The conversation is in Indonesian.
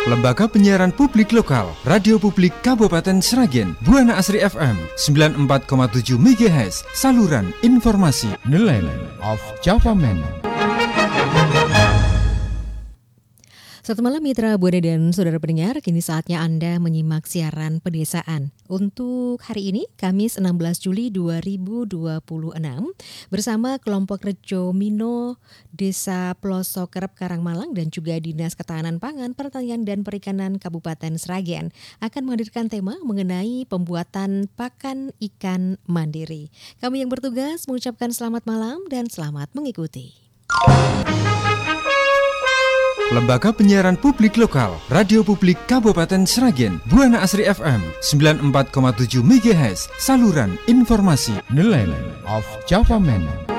Lembaga Penyiaran Publik Lokal, Radio Publik Kabupaten Sragen, Buana Asri FM 94,7 MHz, saluran informasi Nelayan of Java Man. Selamat malam mitra Buana dan saudara pendengar, kini saatnya Anda menyimak siaran pedesaan. Untuk hari ini, Kamis 16 Juli 2026, bersama kelompok Rejo Mino, Desa Pelosok Kerep Karangmalang dan juga Dinas Ketahanan Pangan, Pertanian dan Perikanan Kabupaten Sragen akan menghadirkan tema mengenai pembuatan pakan ikan mandiri. Kami yang bertugas mengucapkan selamat malam dan selamat mengikuti. Lembaga Penyiaran Publik Lokal, Radio Publik Kabupaten Sragen, Buana Asri FM 94,7 MHz, saluran informasi Nelayan of Java Man.